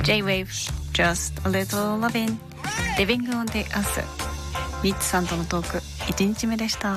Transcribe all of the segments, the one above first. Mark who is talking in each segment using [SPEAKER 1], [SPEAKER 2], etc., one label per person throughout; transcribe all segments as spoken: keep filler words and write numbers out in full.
[SPEAKER 1] J-Wave Just a Little Lovin' Living on the Earth。 ミッツさんとのトークいちにちめでした。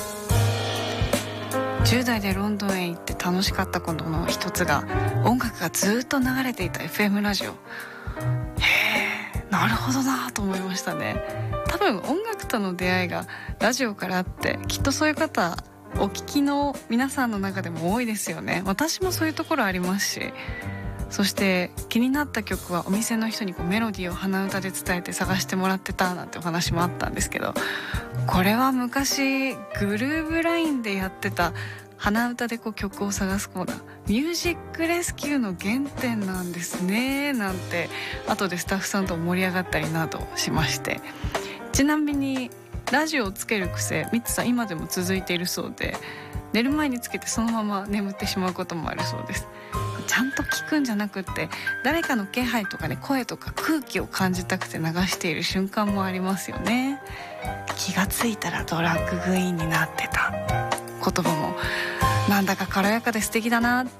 [SPEAKER 1] じゅう代でロンドンへ行って楽しかったことの一つが、音楽がずっと流れていた エフエム ラジオ。へえ、なるほどなと思いましたね。多分音楽との出会いがラジオからあって、きっとそういう方お聞きの皆さんの中でも多いですよね。私もそういうところありますし、そして気になった曲はお店の人にこうメロディーを鼻歌で伝えて探してもらってたなんてお話もあったんですけど、これは昔グルーブラインでやってた鼻歌でこう曲を探すコーナー、ミュージックレスキューの原点なんですねなんて後でスタッフさんと盛り上がったりなどしまして、ちなみにラジオをつける癖、ミッツさん今でも続いているそうで、寝る前につけてそのまま眠ってしまうこともあるそうです。ちゃんと聞くんじゃなくって、誰かの気配とかね、声とか空気を感じたくて流している瞬間もありますよね。気がついたらドラッグクイーンになってた言葉もなんだか軽やかで素敵だなって。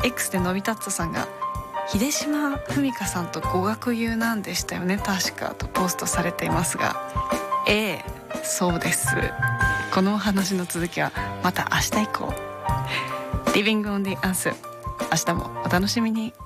[SPEAKER 1] X でのびたっつさんが秀島文香さんと語学友なんでしたよね確かとポストされていますが、ええそうです。このお話の続きはまた明日以降。 Living on the Earth、明日もお楽しみに。